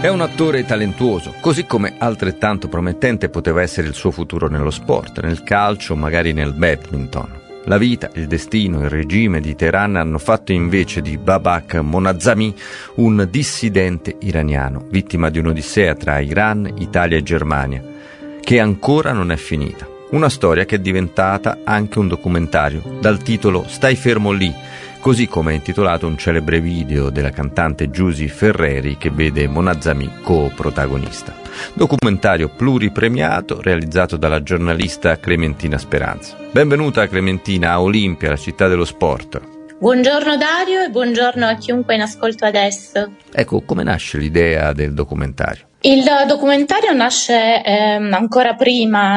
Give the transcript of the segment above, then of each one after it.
È un attore talentuoso, così come altrettanto promettente poteva essere il suo futuro nello sport, nel calcio, magari nel badminton. La vita, il destino, il regime di Teheran hanno fatto invece di Babak Monazzami un dissidente iraniano, vittima di un'odissea tra Iran, Italia e Germania, che ancora non è finita. Una storia che è diventata anche un documentario, dal titolo Stai fermo lì, così come è intitolato un celebre video della cantante Giusy Ferreri che vede Monazzami co-protagonista. Documentario pluripremiato realizzato dalla giornalista Clementina Speranza. Benvenuta Clementina a Olimpia, la città dello sport. Buongiorno Dario e buongiorno a chiunque in ascolto adesso. Ecco, come nasce l'idea del documentario? Il documentario nasce ancora prima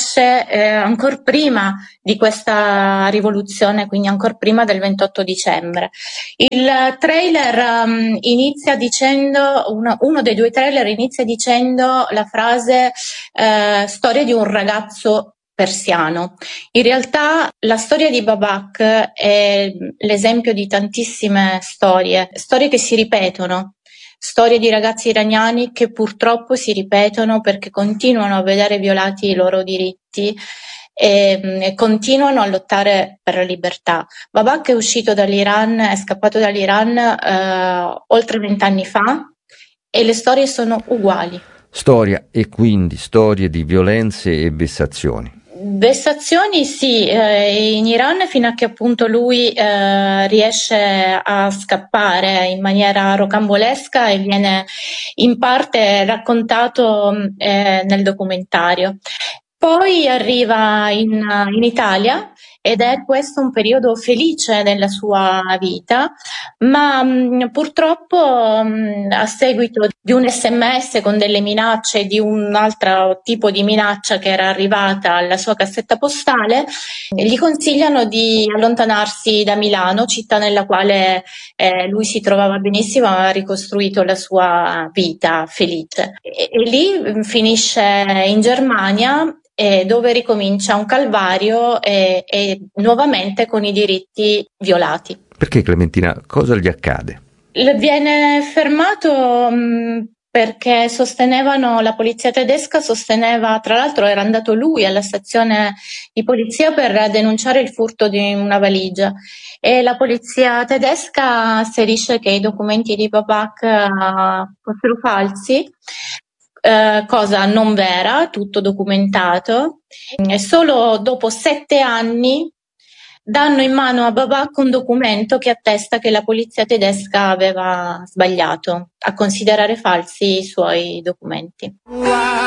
di questa rivoluzione, quindi ancora prima del 28 dicembre. Il trailer inizia dicendo, uno dei due trailer inizia dicendo la frase storia di un ragazzo persiano. In realtà la storia di Babak è l'esempio di tantissime storie che si ripetono. Storie di ragazzi iraniani che purtroppo si ripetono perché continuano a vedere violati i loro diritti e continuano a lottare per la libertà. Babak è scappato dall'Iran oltre 20 anni fa e le storie sono uguali. Storia e quindi storie di violenze e vessazioni. Vessazioni sì, in Iran fino a che appunto lui riesce a scappare in maniera rocambolesca e viene in parte raccontato nel documentario. Poi arriva in Italia ed è questo un periodo felice della sua vita, ma purtroppo a seguito di un SMS con delle minacce, di un altro tipo di minaccia che era arrivata alla sua cassetta postale, gli consigliano di allontanarsi da Milano, città nella quale lui si trovava benissimo, aveva ricostruito la sua vita felice. E lì finisce in Germania, dove ricomincia un calvario e nuovamente con i diritti violati. Perché Clementina, cosa gli accade? Viene fermato perché la polizia tedesca sosteneva, tra l'altro era andato lui alla stazione di polizia per denunciare il furto di una valigia e la polizia tedesca asserisce che i documenti di Babak fossero falsi. Cosa non vera, tutto documentato, e solo dopo 7 anni danno in mano a Babak un documento che attesta che la polizia tedesca aveva sbagliato a considerare falsi i suoi documenti.